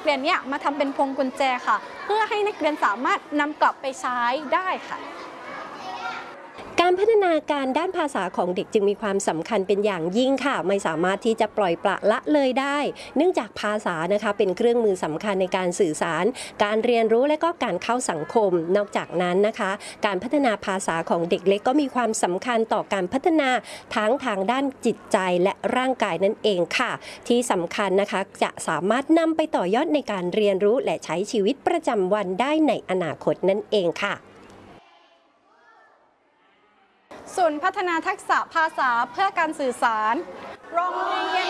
กเรียนเนี่ยมาทำเป็นพวงกุญแจค่ะเพื่อให้นักเรียนสามารถนำกลับไปใช้ได้ค่ะการพัฒนาการด้านภาษาของเด็กจึงมีความสำคัญเป็นอย่างยิ่งค่ะไม่สามารถที่จะปล่อยปละละเลยได้เนื่องจากภาษานะคะเป็นเครื่องมือสำคัญในการสื่อสารการเรียนรู้และก็การเข้าสังคมนอกจากนั้นนะคะการพัฒนาภาษาของเด็กเล็กก็มีความสำคัญต่อการพัฒนาทั้งทางด้านจิตใจและร่างกายนั่นเองค่ะที่สำคัญนะคะจะสามารถนำไปต่อยอดในการเรียนรู้และใช้ชีวิตประจำวันได้ในอนาคตนั่นเองค่ะศูนย์พัฒนาทักษะภาษาเพื่อการสื่อสารโรงเรียน